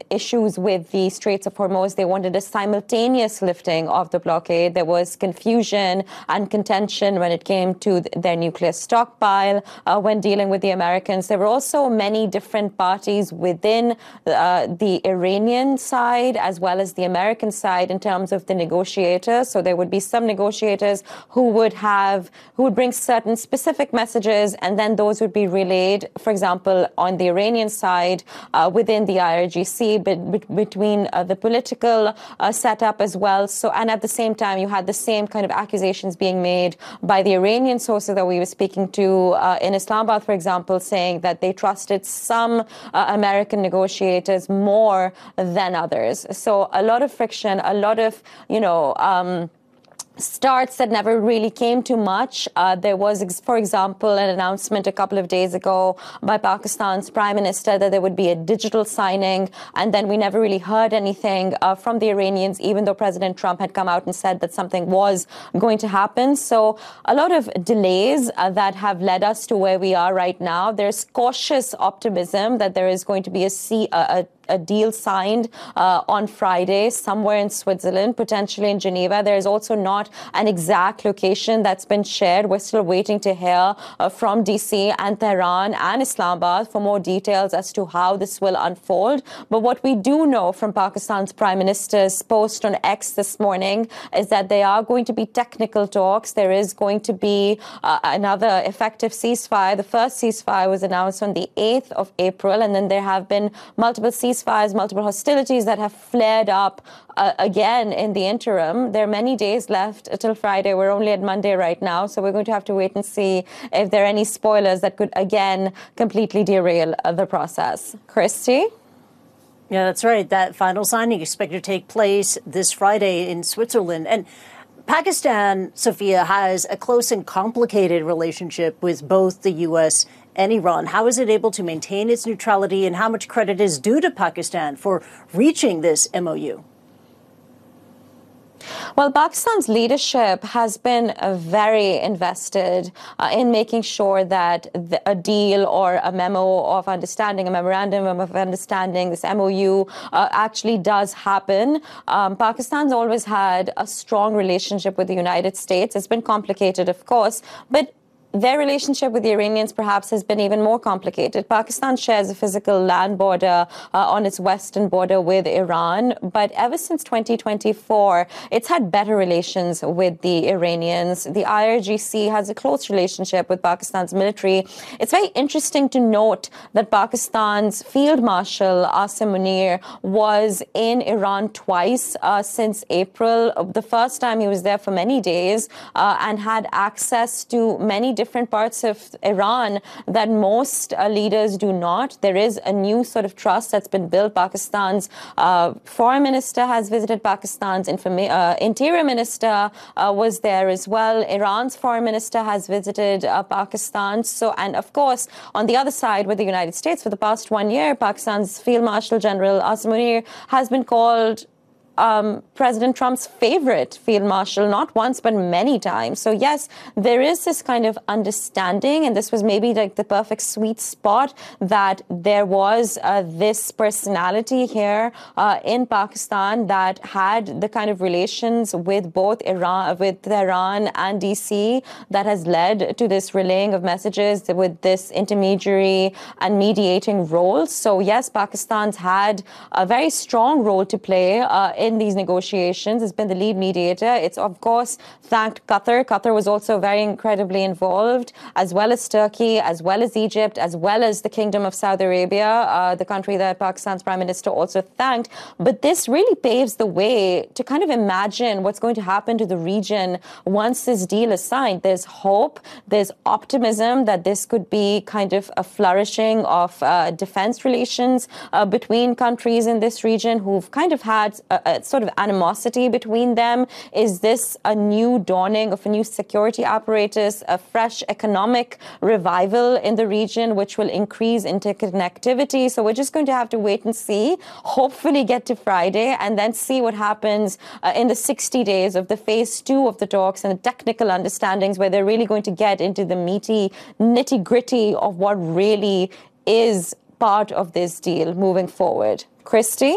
issues with the Straits of Hormuz. They wanted a simultaneous lifting of the blockade. There was confusion and contention when it came to their nuclear stockpile when dealing with the Americans. There were also many different parties within the Iranian side as well as the American side in terms of the negotiators. So there would be some negotiators who would bring certain specific messages, and then those would be relayed, for example, on the Iranian side within the IRGC, but between the political setup as well. So, and at the same time, you had the same kind of accusations being made by the Iranian sources that we were speaking to in Islamabad, for example, saying that they trusted some American negotiators more than others. So a lot of friction, a lot of, starts that never really came to much. There was, for example, an announcement a couple of days ago by Pakistan's Prime Minister that there would be a digital signing, and then we never really heard anything from the Iranians, even though President Trump had come out and said that something was going to happen. So a lot of delays that have led us to where we are right now. There's cautious optimism that there is going to be a deal signed on Friday somewhere in Switzerland, potentially in Geneva. There is also not an exact location that's been shared. We're still waiting to hear from DC and Tehran and Islamabad for more details as to how this will unfold. But what we do know from Pakistan's Prime Minister's post on X this morning is that there are going to be technical talks. There is going to be another effective ceasefire. The first ceasefire was announced on the 8th of April, and then there have been multiple ceasefires, multiple hostilities that have flared up again in the interim. There are many days left till Friday. We're only at Monday right now, so we're going to have to wait and see if there are any spoilers that could again completely derail the process. Christy? Yeah, that's right. That final signing expected to take place this Friday in Switzerland. And Pakistan, Sophia, has a close and complicated relationship with both the U.S. and Iran. How is it able to maintain its neutrality, and how much credit is due to Pakistan for reaching this MOU? Well, Pakistan's leadership has been very invested in making sure that a deal or a memo of understanding, a memorandum of understanding, this MOU actually does happen. Pakistan's always had a strong relationship with the United States. It's been complicated, of course, but their relationship with the Iranians perhaps has been even more complicated. Pakistan shares a physical land border on its western border with Iran, but ever since 2024, it's had better relations with the Iranians. The IRGC has a close relationship with Pakistan's military. It's very interesting to note that Pakistan's Field Marshal Asim Munir was in Iran twice since April. The first time he was there for many days and had access to many different parts of Iran that most leaders do not. There is a new sort of trust that's been built. Pakistan's foreign minister has visited. Pakistan's interior minister was there as well. Iran's foreign minister has visited Pakistan. So, and of course, on the other side with the United States, for the past 1 year, Pakistan's Field Marshal General Asim Munir has been called President Trump's favorite field marshal, not once, but many times. So yes, there is this kind of understanding, and this was maybe like the perfect sweet spot that there was this personality here in Pakistan that had the kind of relations with both Tehran and DC that has led to this relaying of messages with this intermediary and mediating role. So yes, Pakistan's had a very strong role to play in these negotiations. It's been the lead mediator. It's, of course, thanked Qatar. Qatar was also very incredibly involved, as well as Turkey, as well as Egypt, as well as the Kingdom of Saudi Arabia, the country that Pakistan's Prime Minister also thanked. But this really paves the way to kind of imagine what's going to happen to the region once this deal is signed. There's hope, there's optimism that this could be kind of a flourishing of defense relations between countries in this region who've kind of had a sort of animosity between them. Is this a new dawning of a new security apparatus, a fresh economic revival in the region, which will increase interconnectivity? So we're just going to have to wait and see, hopefully get to Friday, and then see what happens in the 60 days of the phase 2 of the talks and the technical understandings, where they're really going to get into the meaty nitty-gritty of what really is part of this deal moving forward. Christy?